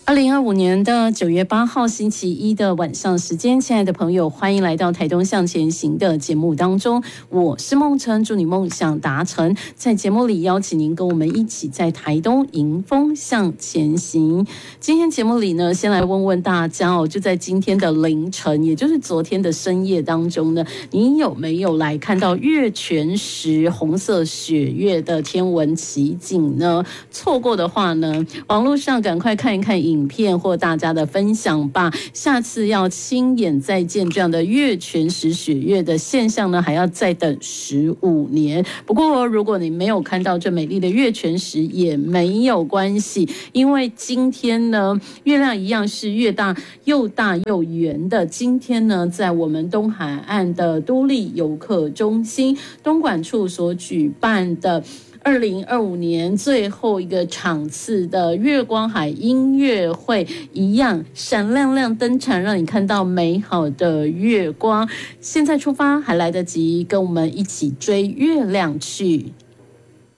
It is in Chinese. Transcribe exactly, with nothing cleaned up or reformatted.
二零二五年的九月八号星期一的晚上时间，亲爱的朋友，欢迎来到台东向前行的节目当中，我是梦辰，祝你梦想达成。在节目里邀请您跟我们一起在台东迎风向前行。今天节目里呢，先来问问大家哦，就在今天的凌晨，也就是昨天的深夜当中呢，你有没有来看到月全食红色雪月的天文奇景呢？错过的话呢，网络上赶快看一看影片或大家的分享吧。下次要亲眼再见这样的月全食雪月的现象呢，还要再等十五年。不过如果你没有看到这美丽的月全食也没有关系，因为今天呢，月亮一样是越大又大又圆的。今天呢，在我们东海岸的都立游客中心东莞处所举办的二零二五年最后一个场次的月光海音乐会，一样闪亮亮灯场，让你看到美好的月光。现在出发还来得及，跟我们一起追月亮去。